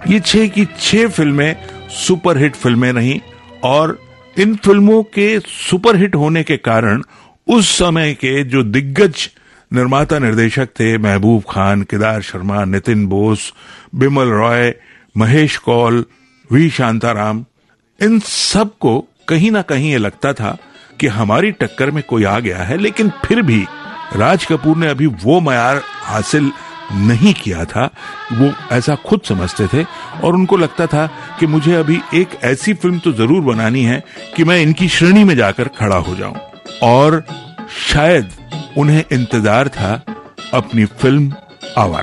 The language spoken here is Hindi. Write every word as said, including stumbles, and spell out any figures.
ये छह की छह फिल्में सुपरहिट फिल्में रहीं और इन फिल्मों के सुपरहिट होने के कारण उस समय के जो दिग्गज निर्माता निर्देशक थे, महबूब खान, केदार शर्मा, नितिन बोस, बिमल रॉय, महेश कौल, वी शांताराम, इन सब को कहीं ना कहीं ये लगता था कि हमारी टक्कर में कोई आ गया है। लेकिन फिर भी राज कपूर ने अभी वो मयार हासिल नहीं किया था, वो ऐसा खुद समझते थे और उनको लगता था कि मुझे अभी एक ऐसी फिल्म तो जरूर बनानी है कि मैं इनकी श्रेणी में जाकर खड़ा हो जाऊं। और शायद उन्हें इंतजार था अपनी फिल्म आवारा।